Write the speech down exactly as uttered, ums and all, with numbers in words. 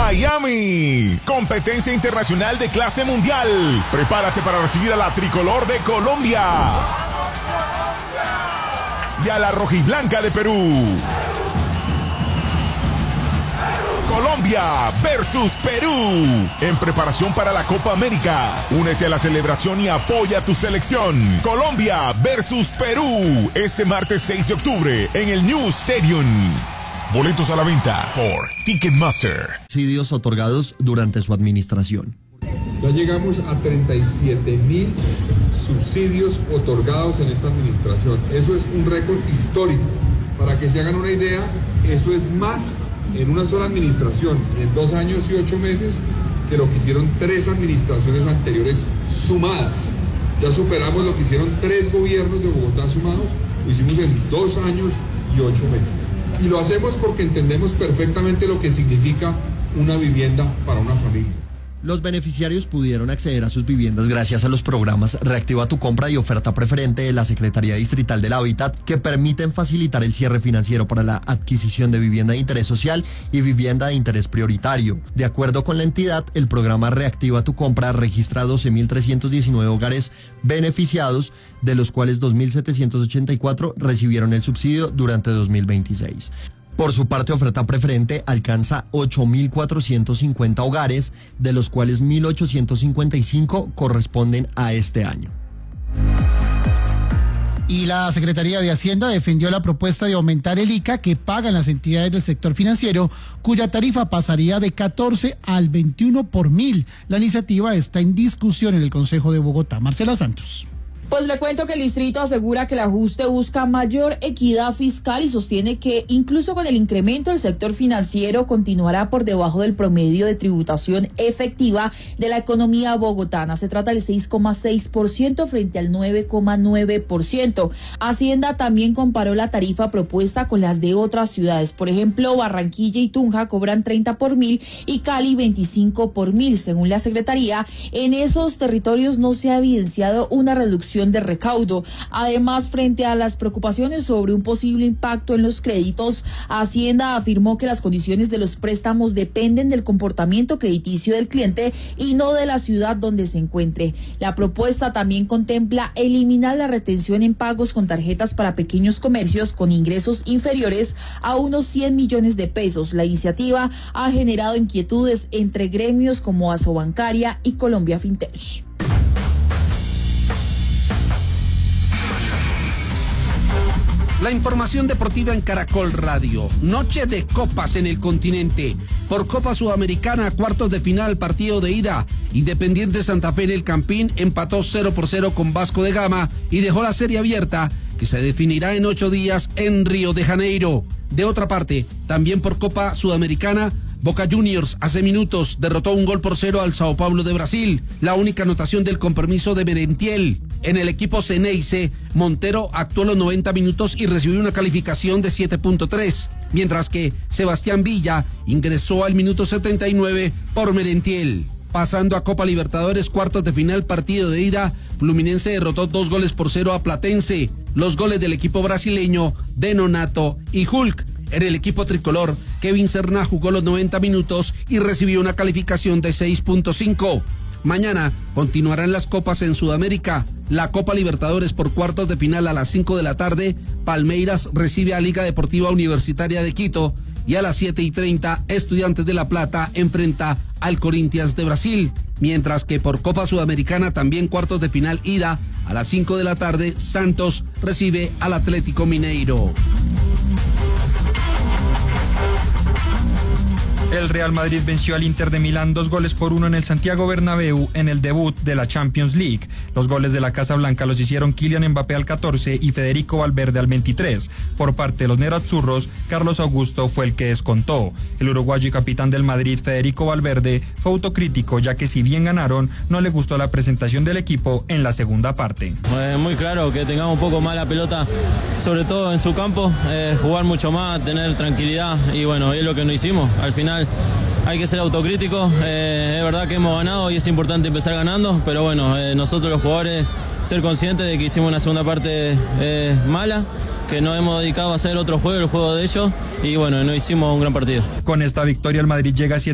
Miami, competencia internacional de clase mundial. Prepárate para recibir a la tricolor de Colombia y a la rojiblanca de Perú. Colombia versus Perú, en preparación para la Copa América. Únete a la celebración y apoya a tu selección. Colombia versus Perú, este martes seis de octubre en el New Stadium. Boletos a la venta por Ticketmaster. Subsidios otorgados durante su administración. Ya llegamos a treinta y siete mil subsidios otorgados en esta administración. Eso es un récord histórico. Para que se hagan una idea, eso es más en una sola administración, en dos años y ocho meses, que lo que hicieron tres administraciones anteriores sumadas. Ya superamos lo que hicieron tres gobiernos de Bogotá sumados, lo hicimos en dos años y ocho meses. Y lo hacemos porque entendemos perfectamente lo que significa una vivienda para una familia. Los beneficiarios pudieron acceder a sus viviendas gracias a los programas Reactiva tu Compra y Oferta Preferente de la Secretaría Distrital del Hábitat, que permiten facilitar el cierre financiero para la adquisición de vivienda de interés social y vivienda de interés prioritario. De acuerdo con la entidad, el programa Reactiva tu Compra registra doce mil trescientos diecinueve hogares beneficiados, de los cuales dos mil setecientos ochenta y cuatro recibieron el subsidio durante dos mil veintiséis. Por su parte, Oferta Preferente alcanza ocho mil cuatrocientos cincuenta hogares, de los cuales mil ochocientos cincuenta y cinco corresponden a este año. Y la Secretaría de Hacienda defendió la propuesta de aumentar el I C A que pagan las entidades del sector financiero, cuya tarifa pasaría de catorce al veintiuno por mil. La iniciativa está en discusión en el Consejo de Bogotá. Marcela Santos. Pues le cuento que el distrito asegura que el ajuste busca mayor equidad fiscal y sostiene que incluso con el incremento el sector financiero continuará por debajo del promedio de tributación efectiva de la economía bogotana. Se trata del seis coma seis por ciento frente al nueve coma nueve por ciento. Hacienda también comparó la tarifa propuesta con las de otras ciudades. Por ejemplo, Barranquilla y Tunja cobran treinta por mil y Cali veinticinco por mil. Según la Secretaría, en esos territorios no se ha evidenciado una reducción de recaudo. Además, frente a las preocupaciones sobre un posible impacto en los créditos, Hacienda afirmó que las condiciones de los préstamos dependen del comportamiento crediticio del cliente y no de la ciudad donde se encuentre. La propuesta también contempla eliminar la retención en pagos con tarjetas para pequeños comercios con ingresos inferiores a unos cien millones de pesos. La iniciativa ha generado inquietudes entre gremios como Asobancaria y Colombia Fintech. La información deportiva en Caracol Radio. Noche de copas en el continente. Por Copa Sudamericana, cuartos de final, partido de ida. Independiente Santa Fe en el Campín empató cero por cero con Vasco de Gama y dejó la serie abierta, que se definirá en ocho días en Río de Janeiro. De otra parte, también por Copa Sudamericana, Boca Juniors hace minutos derrotó un gol por cero al Sao Paulo de Brasil. La única anotación del compromiso de Merentiel. En el equipo Ceneice, Montero actuó los noventa minutos y recibió una calificación de siete punto tres, mientras que Sebastián Villa ingresó al minuto setenta y nueve por Merentiel. Pasando a Copa Libertadores, cuartos de final, partido de ida, Fluminense derrotó dos goles por cero a Platense. Los goles del equipo brasileño de Nonato y Hulk. En el equipo tricolor, Kevin Serna jugó los noventa minutos y recibió una calificación de seis punto cinco. Mañana continuarán las copas en Sudamérica. La Copa Libertadores por cuartos de final a las cinco de la tarde. Palmeiras recibe a Liga Deportiva Universitaria de Quito. Y a las siete y treinta, Estudiantes de La Plata enfrenta al Corinthians de Brasil. Mientras que por Copa Sudamericana también cuartos de final ida. A las cinco de la tarde, Santos recibe al Atlético Mineiro. El Real Madrid venció al Inter de Milán dos goles por uno en el Santiago Bernabéu en el debut de la Champions League. Los goles de la Casa Blanca los hicieron Kylian Mbappé al catorce y Federico Valverde al veintitrés. Por parte de los nerazzurros, Carlos Augusto fue el que descontó. El uruguayo y capitán del Madrid, Federico Valverde, fue autocrítico, ya que si bien ganaron, no le gustó la presentación del equipo en la segunda parte. Eh, muy claro que tengamos un poco más la pelota, sobre todo en su campo, eh, jugar mucho más, tener tranquilidad y bueno, es lo que no hicimos. Al final hay que ser autocríticos, eh, es verdad que hemos ganado y es importante empezar ganando, pero bueno, eh, nosotros los jugadores ser conscientes de que hicimos una segunda parte eh, mala, que nos hemos dedicado a hacer otro juego, el juego de ellos, y bueno, no hicimos un gran partido. Con esta victoria el Madrid llega a siete